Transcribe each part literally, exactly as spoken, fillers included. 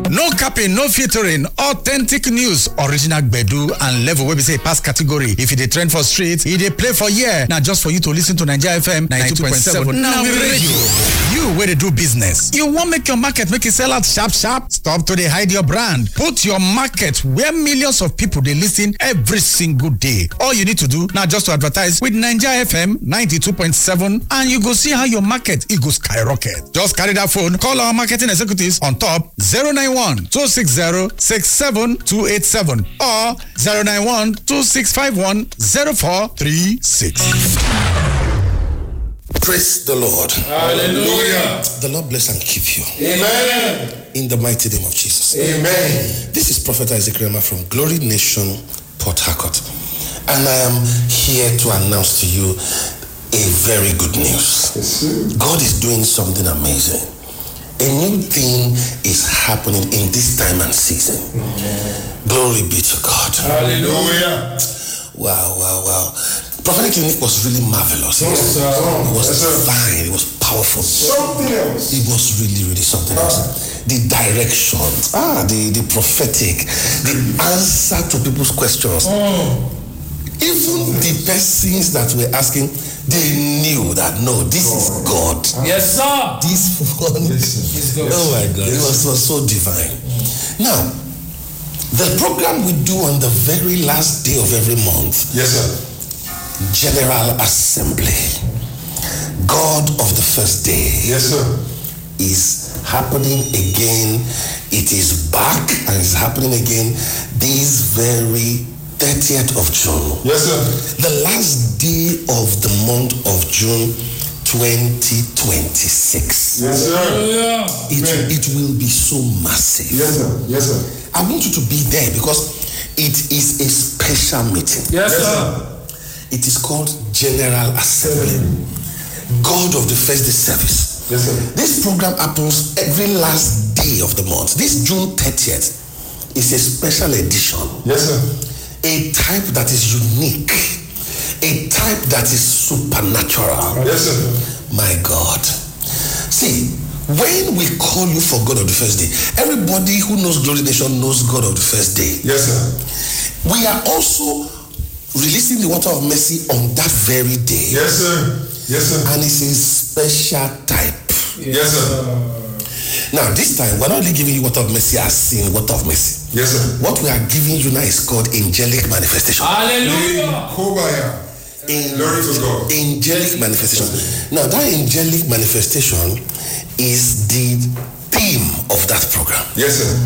No capping, no filtering, authentic news, original gbedu and level wey be say pass category. If you dey trend for street, e dey play for here. Now just for you to listen to Naija F M ninety-two point seven. Now we radio. You wey dey do business, you wan make your market make e sell out sharp sharp? Stop to dey hide your brand. Put your market where millions of people dey listen every single day. All you need to do now just to advertise with Naija F M ninety-two point seven and you go see how your market e go skyrocket. Just carry that phone, call our marketing executives on top zero nine one two six zero six seven two eight seven or zero nine one two six five one zero four three six. Praise the Lord. Hallelujah. The Lord bless and keep you. Amen. In the mighty name of Jesus. Amen. This is Prophet Isaac Rema from Glory Nation, Port Harcourt. And I am here to announce to you a very good news. Yes, God is doing something amazing. A new thing is happening in this time and season. Amen. Glory be to God. Hallelujah. Wow, wow, wow. Prophetic Clinic was really marvelous. Yes, sir. It was Yes, sir. fine. It was powerful. Something else. It was really, really something else. The direction, ah, the, the prophetic, the answer to people's questions. Oh. Even the persons that were asking, they knew that no, this is God. Yes, sir. This one, Yes, sir. oh my God, it was, it was so divine. Now, the program we do on the very last day of every month, Yes, sir. General Assembly, God of the first day, Yes, sir. is happening again. It is back and it's happening again this very thirtieth of June. Yes, sir. The last day of the month of June twenty twenty-six. Yes, sir. It, Amen. it will be so massive. Yes, sir. Yes, sir. I want you to be there because it is a special meeting. Yes, sir. It is called General Assembly. God of the first day service. Yes, sir. This program happens every last day of the month. This June thirtieth is a special edition. Yes, sir. A type that is unique. A type that is supernatural. Yes, sir. My God. See, when we call you for God of the first day, everybody who knows Glory Nation knows God of the first day. Yes, sir. We are also releasing the water of mercy on that very day. Yes, sir. Yes, sir. And it's a special type. Yes, sir. Now, this time, we're not only giving you water of mercy as sin, water of mercy. Yes, sir. What we are giving you now is called angelic manifestation. Hallelujah. Kobaya. In, Glory to God. Angelic manifestation. Now, that angelic manifestation is the theme of that program. Yes, sir.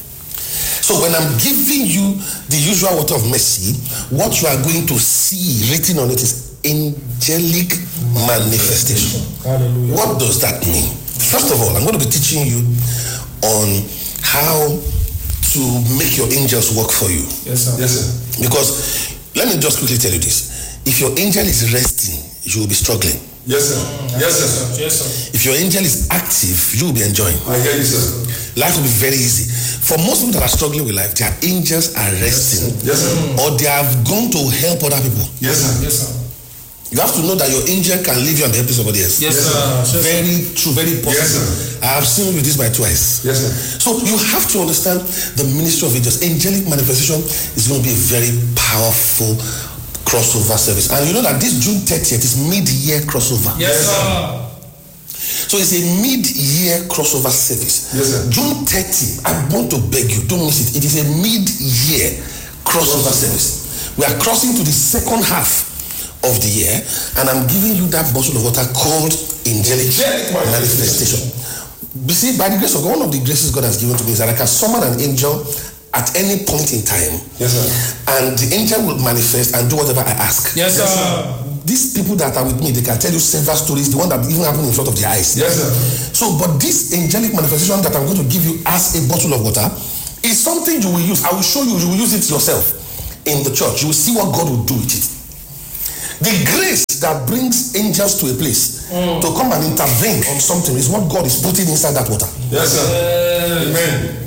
So when I'm giving you the usual water of mercy, what you are going to see written on it is angelic manifestation. Hallelujah. What does that mean? First of all, I'm going to be teaching you on how to make your angels work for you. Yes, sir. Yes, sir. Because let me just quickly tell you this. If your angel is resting, you will be struggling. Yes, sir. Yes, sir. Yes, sir. If your angel is active, you will be enjoying. I hear you, sir. Life will be very easy. For most people that are struggling with life, their angels are resting. Yes, sir. Or they have gone to help other people. Yes, sir. Yes, sir. You have to know that your angel can leave you and be helping somebody else. Yes, sir. Very true, very possible. Yes, sir. I have seen with this by twice. Yes, sir. So you have to understand the ministry of angels. Angelic manifestation is going to be a very powerful crossover service. And you know that this June thirtieth is mid-year crossover. Yes, sir. So it's a mid-year crossover service. Yes, sir. June thirtieth, I want to beg you, don't miss it. It is a mid-year crossover service. We are crossing to the second half of the year, and I'm giving you that bottle of water called angelic, Angelic manifestation. You see, by the grace of God, one of the graces God has given to me is that I can summon an angel at any point in time. Yes, sir. And the angel will manifest and do whatever I ask. Yes, sir. These people that are with me, they can tell you several stories, the one that even happened in front of their eyes. Yes, sir. So, but this angelic manifestation that I'm going to give you as a bottle of water is something you will use. I will show you, you will use it yourself in the church. You will see what God will do with it. The grace that brings angels to a place mm. to come and intervene on something is what God is putting inside that water. Yes, sir. Amen.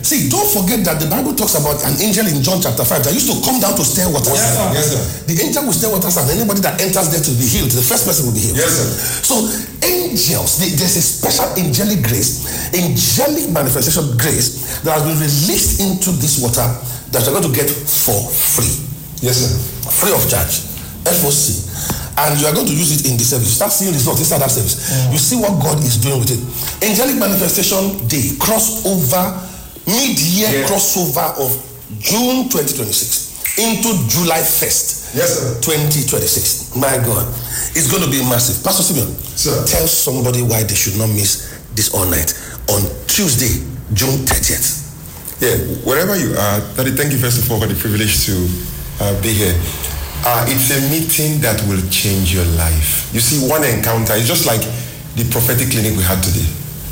See, don't forget that the Bible talks about an angel in John chapter five that used to come down to stir waters. Yes, sir. Yes, sir. The angel will stir waters, and anybody that enters there to be healed, the first person will be healed. Yes, sir. So angels, there's a special angelic grace, angelic manifestation grace that has been released into this water that you're going to get for free. Yes, sir. Free of charge. F O C. And you are going to use it in the service. You start seeing results inside that service. Mm. You see what God is doing with it. Angelic Manifestation Day, crossover, mid-year yeah. crossover of June twenty twenty-six into July first, yes, sir. twenty twenty-six. My God, it's going to be massive. Pastor Simeon, sir, tell somebody why they should not miss this all night on Tuesday, June thirtieth. Yeah, wherever you are, Daddy, thank you first of all for the privilege to uh, be here. Uh, it's a meeting that will change your life. You see, one encounter is just like the prophetic clinic we had today.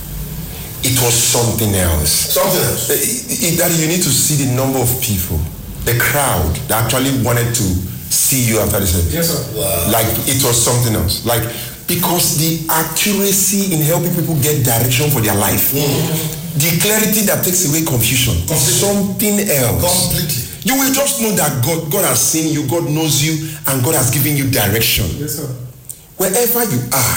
It was something else. Something else. Uh, it, it, Daddy, you need to see the number of people, the crowd that actually wanted to see you after the service. Yes, sir. Wow. Like, it was something else. Like, because the accuracy in helping people get direction for their life, mm-hmm. the clarity that takes away confusion, Completely. something else. Completely. You will just know that God, God has seen you, God knows you, and God has given you direction. Yes, sir. Wherever you are,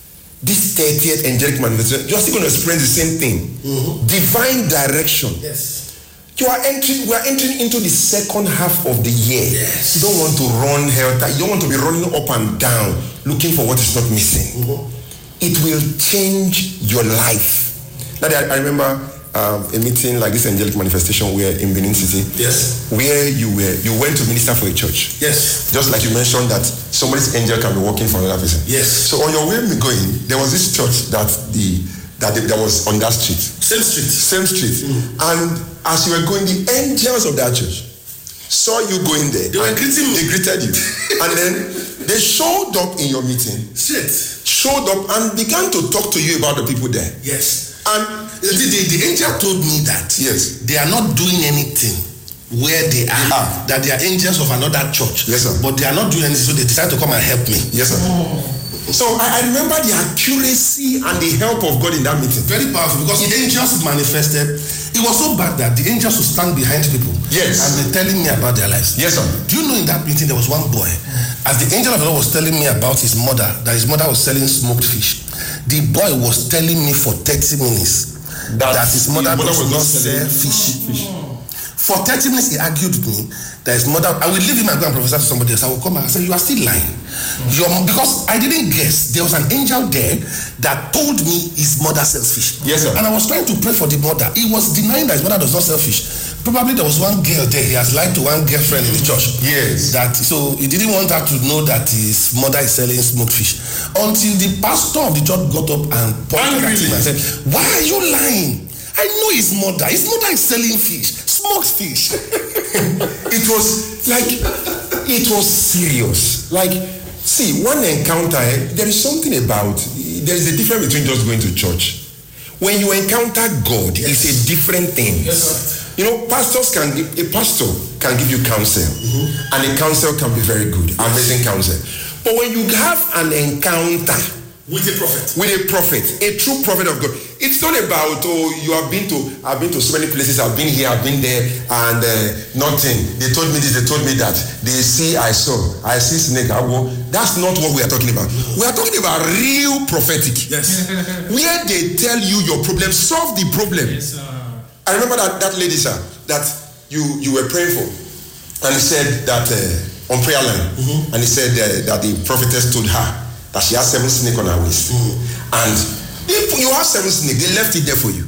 this thirtieth angelic manifestation, you're still going to experience the same thing. Mm-hmm. Divine direction. Yes. You are entering, we are entering into the second half of the year. Yes. You don't want to run helter. You don't want to be running up and down looking for what is not missing. Mm-hmm. It will change your life. Now, I, I remember um, a meeting like this angelic manifestation where in Benin City, yes, where you were, you went to minister for a church. Yes. Just like you mentioned that somebody's angel can be working for another person. Yes. So on your way going, there was this church that the that the, that was on that street. Same street. Same street. Mm. And as you were going, the angels of that church saw you going there. They were greeting me. They greeted you. And then they showed up in your meeting. Straight. Showed up and began to talk to you about the people there. Yes. And the, the, the angel told me that yes, they are not doing anything where they are, ah. that they are angels of another church. Yes, sir. But they are not doing anything, so they decide to come and help me. Yes, sir. Oh. So I, I remember the accuracy and the help of God in that meeting. Very powerful, because the angels manifested. It was so bad that the angels would stand behind people. Yes. And they're telling me about their lives. Yes, sir. Do you know in that meeting there was one boy, as the angel of the Lord was telling me about his mother, that his mother was selling smoked fish. The boy was telling me for thirty minutes that, that his mother, mother does not sell fish. fish. For thirty minutes he argued with me that his mother, I will leave him and go and prophesy to somebody else. I will come back and say, you are still lying. Mm. You're, because I didn't guess there was an angel there that told me his mother sells fish. Yes, sir. And I was trying to pray for the mother. He was denying that his mother does not sell fish. Probably there was one girl there. He has lied to one girlfriend in the church. Yes. That so he didn't want her to know that his mother is selling smoked fish. Until the pastor of the church got up and pointed at him and said, why are you lying? I know his mother. His mother is selling fish, smoked fish. It was like, it was serious. Like, see, one encounter, there is something about, there is a difference between just going to church. When you encounter God, yes, it's a different thing. Yes, you know, pastors can give, a pastor can give you counsel, mm-hmm, and a counsel can be very good, yes, amazing counsel. But when you have an encounter with a prophet, with a prophet, a true prophet of God, it's not about, oh, you have been to, I've been to so many places, I've been here, I've been there, and uh, nothing. They told me this, they told me that. They see, I saw, I see snake, I walk. That's not what we are talking about. We are talking about real prophetic. Yes. Where they tell you your problem, solve the problem. Yes, sir. I remember that, that lady, sir, that you, you were praying for, and he said that uh, on prayer line, mm-hmm, and he said uh, that the prophetess told her that she has seven snakes on her waist. Mm-hmm. And if you have seven snakes, they left it there for you.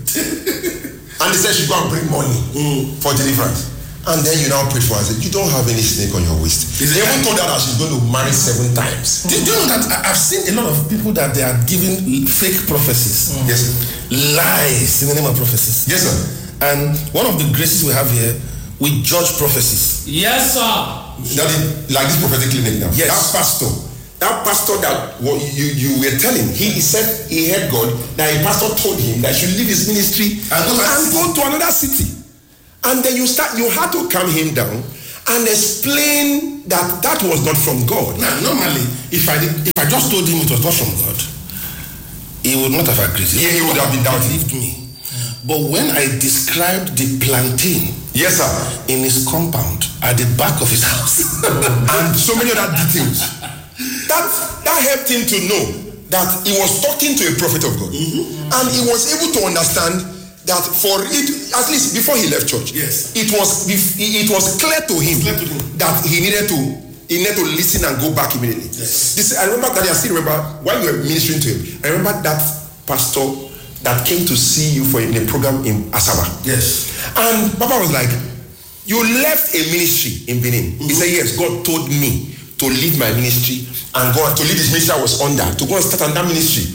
And they said she go and bring money, mm, for deliverance. And then you now pray for her and say, you don't have any snake on your waist. They even told her that she's going to marry seven times. Do, do you know that I've seen a lot of people that they are giving fake prophecies? Mm. Yes, sir. Lies in the name of prophecies. Yes, sir. And one of the graces we have here, we judge prophecies. Yes, sir. That is, like this prophetic clinic now. Yes. That pastor, that pastor that what you, you were telling, he, he said he heard God, that a pastor told him that he should leave his ministry and go, and go to another city. And then you start, you had to calm him down and explain that that was not from God. Now, normally, if I did, if I just told him it was not from God, he would not have agreed. Yeah, he would have been doubting. Believed me. But when I described the plantain, Yes, sir. in his compound at the back of his house, And so many other details. That that helped him to know that he was talking to a prophet of God. Mm-hmm. And he was able to understand that for it, at least before he left church, Yes. it was it was clear to him, Clear to him. that he needed to he needed to listen and go back immediately. Yes. This, I remember that I still remember while we were ministering to him. I remember that pastor that came to see you for in a program in Asaba. yes, And Papa was like, you left a ministry in Benin. Mm-hmm. He said, yes, God told me to leave my ministry and go to leave this ministry I was under, to go and start another ministry.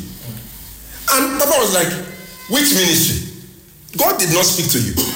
And Papa was like, which ministry? God did not speak to you.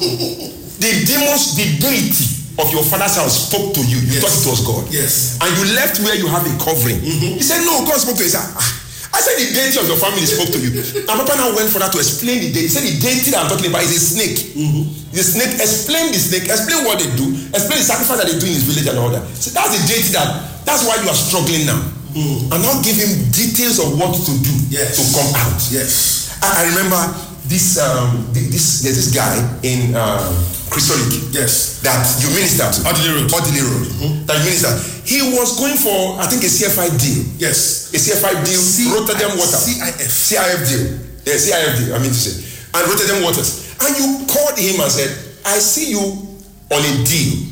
The demons, the deity of your father's house spoke to you. You Yes. thought it was God. Yes. And you left where you have a covering. Mm-hmm. He said, no, God spoke to you. He said, ah. I said the deity of your family spoke to you. And Papa now went further to explain the deity. He said the deity that I'm talking about is a snake. Mm-hmm. The snake, explain the snake, explain what they do, explain the sacrifice that they do in his village and all that. So that's the deity that, that's why you are struggling now. Mm-hmm. And now give him details of what to do Yes. to come out. yes, I, I remember this, um, this, there's this guy in um, Christolic yes, that you minister to. Audley Road. Audley Road. That you minister. He was going for, I think, a C F I deal. yes. A C F I deal, C- Rotterdam Water. C I F. C I F deal. Yeah, C I F deal, I mean to say. And Rotterdam Waters. And you called him and said, I see you on a deal.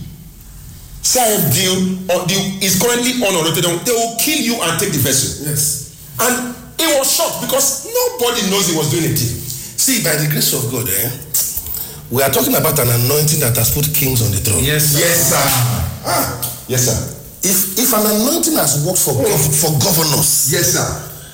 C I F deal or deal is currently on Rotterdam. They will kill you and take the vessel. Yes. And he was shocked because nobody knows he was doing a deal. See, by the grace of God, eh, we are talking about an anointing that has put kings on the throne. Yes, sir. Yes, sir. Ah, yes, sir. If if an anointing has worked for gov- for governors, Yes, sir.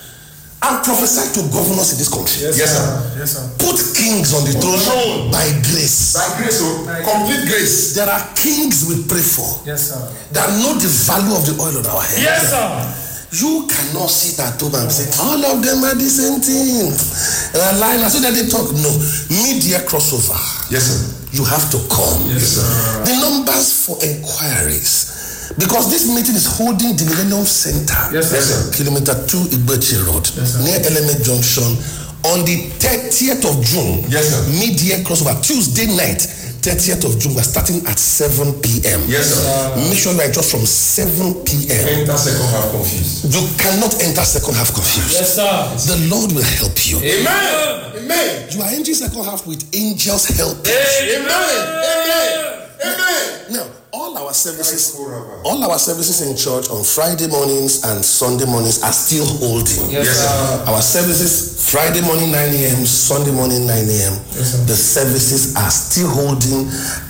and prophesy to governors in this country, Yes, Yes, sir. sir. Yes, sir. put kings on the throne Throne. by grace. By grace, oh, complete grace. There are kings we pray for Yes, sir. that know the value of the oil on our head. Yes, sir. You cannot sit at home and say all of them are the same thing. Uh, line, so that they talk. No, media crossover. Yes, sir. You have to come. Yes, sir. The numbers for inquiries, because this meeting is holding the Millennium Center, Yes, sir. Yes, sir. kilometer two Igbechi Road, Yes, sir. near Element Junction, on the thirtieth of June. Yes, sir. Media crossover, Tuesday night, thirtieth of June. We're starting at seven p.m. Yes, sir. Make sure you are just from seven p.m. Enter second half confused. You cannot enter second half confused. Yes, sir. The Lord will help you. Amen. Amen. You are entering second half with angels help. Amen. Amen. Amen. Now, all our services, all our services in church on Friday mornings and Sunday mornings are still holding. Yes, Yes, sir. sir. Our services, Friday morning nine a.m., Sunday morning nine a.m. Yes, sir. The services are still holding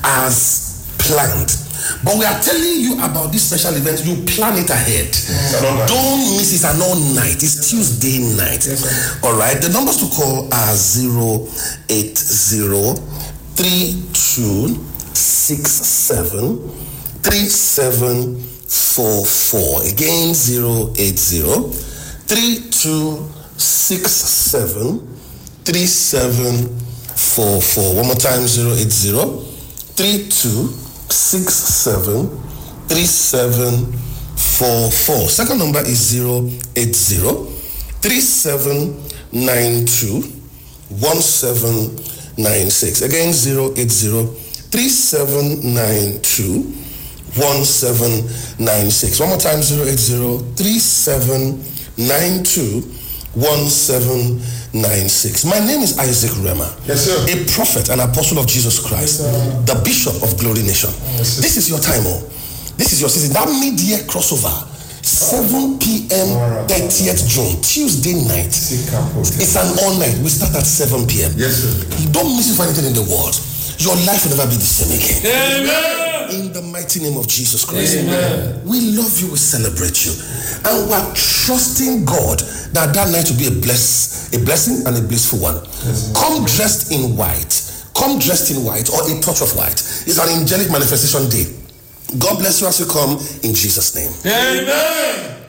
as planned. But we are telling you about this special event. You plan it ahead. an all night. Don't miss it. It's an all night. It's Tuesday night. Yes, sir. All right. The numbers to call are zero eight zero three two six seven three seven four four. Again, zero eight zero three two six seven three seven four four. One more time, zero eight zero three two six seven three seven four four. Second number is zero eight zero three seven nine two one seven nine six. Again, zero eight zero three seven nine two one seven nine six. One more time, zero eight zero three seven nine two one seven nine six. My name is Isaac Rema, Yes, sir. a prophet and apostle of Jesus Christ, the Bishop of Glory Nation. This is your time, oh. This is your season. That mid-year crossover, seven p.m. thirtieth June, Tuesday night. It's an all night. We start at seven p.m. Yes, sir. You don't miss it for anything in the world. Your life will never be the same again. Amen. In the mighty name of Jesus Christ. Amen. We love you, we celebrate you. And we're trusting God that that night will be a bless, a blessing and a blissful one. Yes, Come dressed in white. Come dressed in white or a touch of white. It's an angelic manifestation day. God bless you as you come in Jesus' name. Amen.